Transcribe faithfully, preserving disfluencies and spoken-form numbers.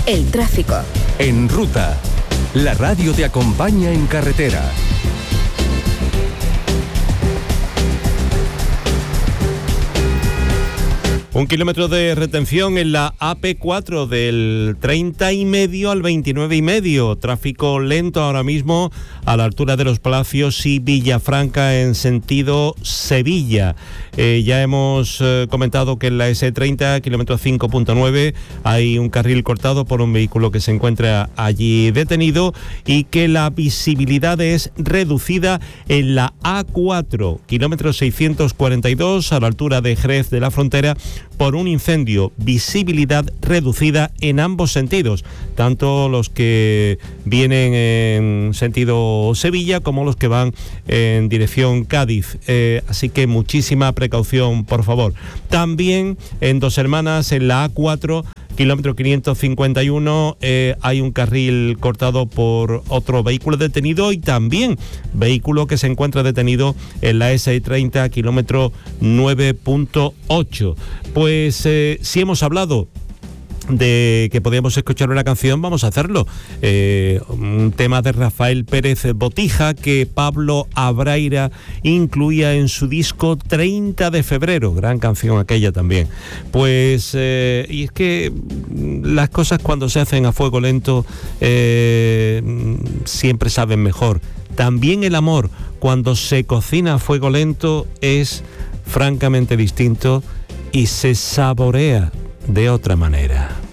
El tráfico. En Ruta, la radio te acompaña en carretera. Un kilómetro de retención en la A P cuatro del treinta y medio al veintinueve y medio. Tráfico lento ahora mismo a la altura de Los Palacios y Villafranca en sentido Sevilla. Eh, ya hemos eh, comentado que en la ese treinta, kilómetro cinco punto nueve, hay un carril cortado por un vehículo que se encuentra allí detenido y que la visibilidad es reducida en la A cuatro, kilómetro seiscientos cuarenta y dos, a la altura de Jerez de la Frontera, por un incendio. Visibilidad reducida en ambos sentidos, tanto los que vienen en sentido Sevilla como los que van en dirección Cádiz. Eh, así que muchísima precaución, por favor. También en Dos Hermanas, en la A cuatro, kilómetro quinientos cincuenta y uno, eh, hay un carril cortado por otro vehículo detenido y también vehículo que se encuentra detenido en la ese treinta, kilómetro nueve punto ocho. Pues eh, si hemos hablado de que podíamos escuchar una canción, vamos a hacerlo. Eh, un tema de Rafael Pérez Botija que Pablo Abraira incluía en su disco treinta de febrero, gran canción aquella también. Pues, eh, y es que las cosas cuando se hacen a fuego lento eh, siempre saben mejor. También el amor, cuando se cocina a fuego lento, es francamente distinto y se saborea de otra manera.